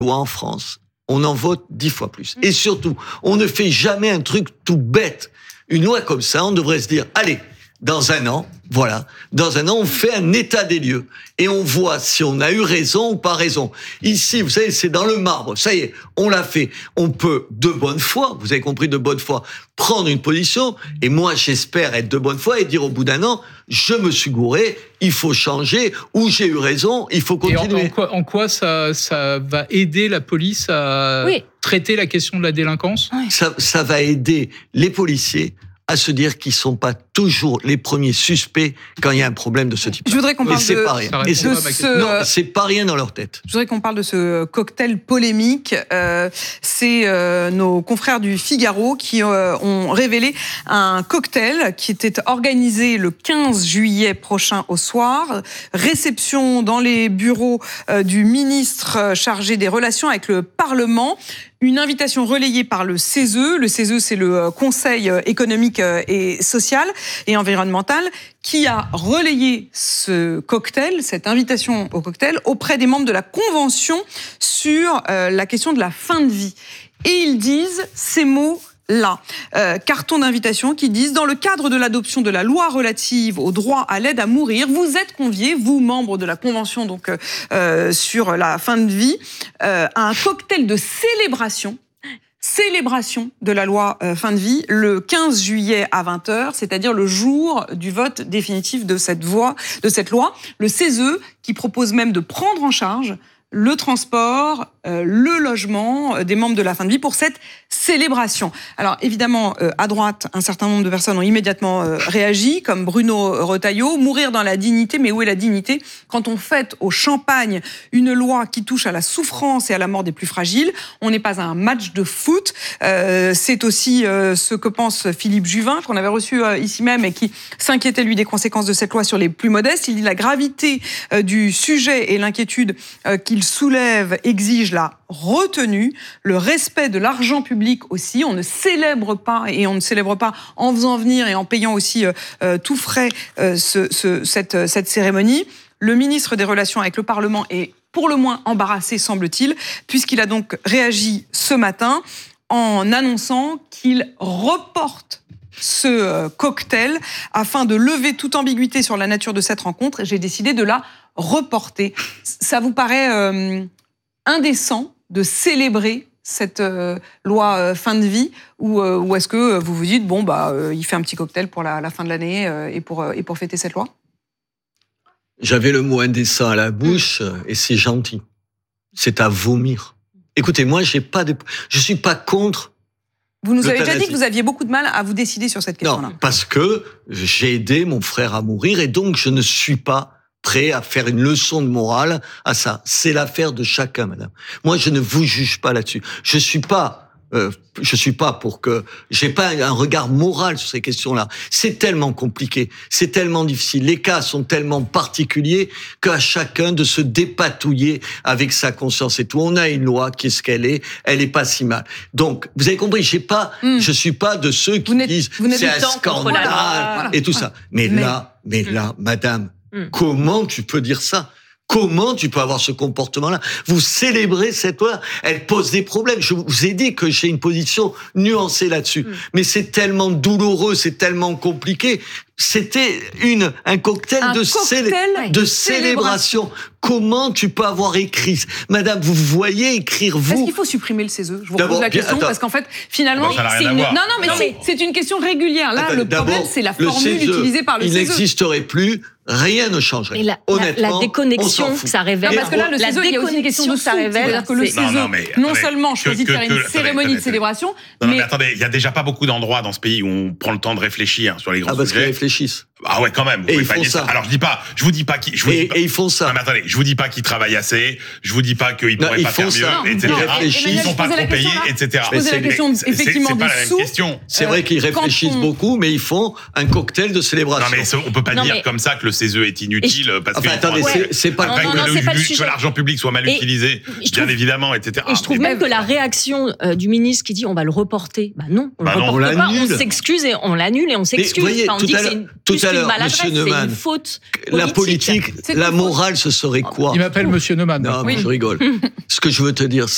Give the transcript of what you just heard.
loi en France, on en vote 10 fois plus. Et surtout, on ne fait jamais un truc tout bête. Une loi comme ça, on devrait se dire, allez, dans un an, on fait un état des lieux. Et on voit si on a eu raison ou pas raison. Ici, vous savez, c'est dans le marbre. Ça y est, on l'a fait. On peut, de bonne foi, vous avez compris, de bonne foi, prendre une position. Et moi, j'espère être de bonne foi et dire au bout d'un an, je me suis gouré, il faut changer, ou j'ai eu raison, il faut continuer. Et en quoi ça va aider la police à traiter la question de la délinquance ? Ça va aider les policiers à se dire qu'ils sont pas toujours les premiers suspects quand il y a un problème de ce type. Je voudrais qu'on parle c'est pas rien. Non, c'est pas rien dans leur tête. Je voudrais qu'on parle de ce cocktail polémique. C'est nos confrères du Figaro qui ont révélé un cocktail qui était organisé le 15 juillet prochain au soir. Réception dans les bureaux du ministre chargé des relations avec le Parlement. Une invitation relayée par le CESE. Le CESE, c'est le Conseil économique et social et environnemental, qui a relayé ce cocktail, cette invitation au cocktail, auprès des membres de la Convention sur la question de la fin de vie. Et ils disent ces mots-là. Carton d'invitation qui disent « Dans le cadre de l'adoption de la loi relative au droit à l'aide à mourir, vous êtes conviés, vous, membres de la Convention donc, sur la fin de vie, à un cocktail de célébration de la loi fin de vie le 15 juillet à 20h, c'est-à-dire le jour du vote définitif de cette loi. Le CESE qui propose même de prendre en charge le transport, le logement des membres de la fin de vie pour cette célébration. Alors évidemment, à droite, un certain nombre de personnes ont immédiatement réagi, comme Bruno Retailleau. Mourir dans la dignité, mais où est la dignité quand on fête au champagne une loi qui touche à la souffrance et à la mort des plus fragiles? On n'est pas à un match de foot. C'est aussi ce que pense Philippe Juvin, qu'on avait reçu ici même et qui s'inquiétait lui des conséquences de cette loi sur les plus modestes. Il dit la gravité du sujet et l'inquiétude qu'il soulève exige la retenue, le respect de l'argent public aussi. On ne célèbre pas, et on ne célèbre pas en faisant venir et en payant aussi tout frais cette cérémonie. Le ministre des Relations avec le Parlement est pour le moins embarrassé, semble-t-il, puisqu'il a donc réagi ce matin en annonçant qu'il reporte ce cocktail afin de lever toute ambiguïté sur la nature de cette rencontre. J'ai décidé de la reporter. Ça vous paraît indécent de célébrer cette loi fin de vie ou est-ce que vous vous dites bon il fait un petit cocktail pour la fin de l'année et pour fêter cette loi? J'avais le mot indécent à la bouche et c'est gentil. C'est à vomir. Écoutez, moi je suis pas contre. Vous nous avez déjà dit que vous aviez beaucoup de mal à vous décider sur cette question-là. Non, parce que j'ai aidé mon frère à mourir et donc je ne suis pas prêt à faire une leçon de morale à ça. C'est l'affaire de chacun, madame. Moi, je ne vous juge pas là-dessus. Je suis pas pour que j'ai pas un regard moral sur ces questions-là. C'est tellement compliqué, c'est tellement difficile. Les cas sont tellement particuliers qu'à chacun de se dépatouiller avec sa conscience et tout. On a une loi qui est ce qu'elle est, elle est pas si mal. Donc, vous avez compris, je suis pas de ceux qui disent c'est un scandale et tout ça. Mais là, madame, comment tu peux dire ça? Comment tu peux avoir ce comportement-là? Vous célébrez cette loi, elle pose des problèmes. Je vous ai dit que j'ai une position nuancée là-dessus. Mais c'est tellement douloureux, c'est tellement compliqué. C'était un cocktail de célébration. Comment tu peux avoir écrit? Madame, vous voyez écrire vous? Est-ce qu'il faut supprimer le CESE? Je vous pose la question parce qu'en fait, finalement, c'est une question régulière. Là, le problème, c'est la formule utilisée par le CESE. Il n'existerait plus. Rien ne changerait. Honnêtement, la déconnexion que ça révèle. Parce que là, le CESE, il y a aussi une question de sous. C'est-à-dire que le CESE, non seulement choisit de faire une cérémonie de célébration, mais attendez, il y a déjà pas beaucoup d'endroits dans ce pays où on prend le temps de réfléchir sur les grands sujets. Parce qu'ils réfléchissent. Ah ouais, quand même. Et ils font ça. Alors je vous dis pas qui. Et ils font ça. Non mais attendez, je vous dis pas qu'ils travaillent assez. Je vous dis pas qu'ils pourraient pas faire mieux, etc. Ils sont pas trop payés, etc. Je posais la question effectivement c'est pas du la même sous. question. C'est vrai qu'ils réfléchissent beaucoup, mais ils font un cocktail de célébration. Non mais on peut pas dire comme ça que le CESE est inutile parce que attendez, c'est pas que l'argent public soit mal utilisé, bien évidemment, etc. Et je trouve même que la réaction du ministre qui dit on va le reporter, non, on le reporte pas, on s'excuse et on l'annule et on s'excuse. On dit que c'est une maladresse, c'est une faute politique. La politique, la morale, ce serait quoi? Il m'appelle Monsieur Neumann. Non, mais je rigole. Ce que je veux te dire,